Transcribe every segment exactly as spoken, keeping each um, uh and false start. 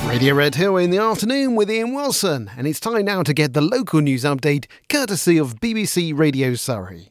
Radio Red Hill in the afternoon with Ian Wilson, and it's time now to get the local news update courtesy of B B C Radio Surrey.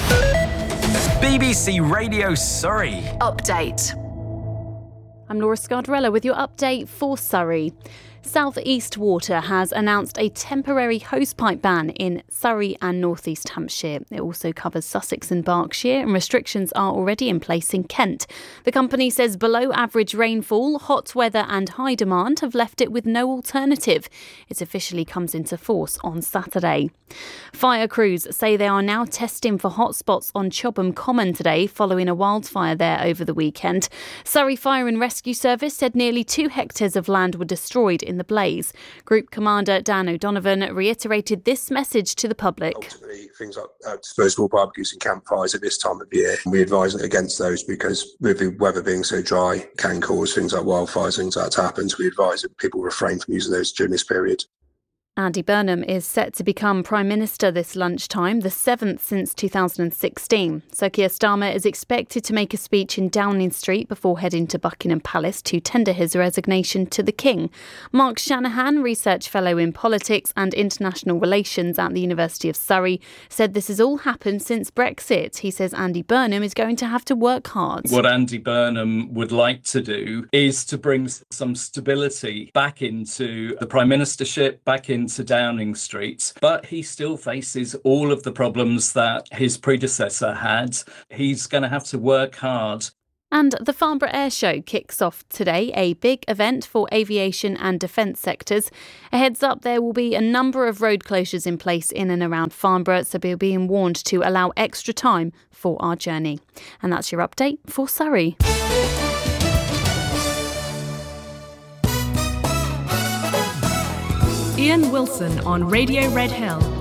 B B C Radio Surrey. Update. I'm Laura Scardarella with your update for Surrey. South East Water has announced a temporary hosepipe ban in Surrey and North East Hampshire. It also covers Sussex and Berkshire, and restrictions are already in place in Kent. The company says below average rainfall, hot weather and high demand have left it with no alternative. It officially comes into force on Saturday. Fire crews say they are now testing for hotspots on Chobham Common today following a wildfire there over the weekend. Surrey Fire and Rescue Service said nearly two hectares of land were destroyed in the blaze. Group Commander Dan O'Donovan reiterated this message to the public. Ultimately, things like uh, disposable barbecues and campfires at this time of year, we advise against those because with the weather being so dry, can cause things like wildfires, things like that to happen. So we advise that people refrain from using those during this period. Andy Burnham is set to become Prime Minister this lunchtime, the seventh since two thousand sixteen. Sir Keir Starmer is expected to make a speech in Downing Street before heading to Buckingham Palace to tender his resignation to the King. Mark Shanahan, Research Fellow in Politics and International Relations at the University of Surrey, said this has all happened since Brexit. He says Andy Burnham is going to have to work hard. What Andy Burnham would like to do is to bring some stability back into the Prime Ministership, back into to Downing Street, but he still faces all of the problems that his predecessor had. He's going to have to work hard. And the Farnborough Air Show kicks off today, a big event for aviation and defence sectors. A heads up, there will be a number of road closures in place in and around Farnborough, so we're being warned to allow extra time for our journey. And that's your update for Surrey. Ian Wilson on Radio Red Hill.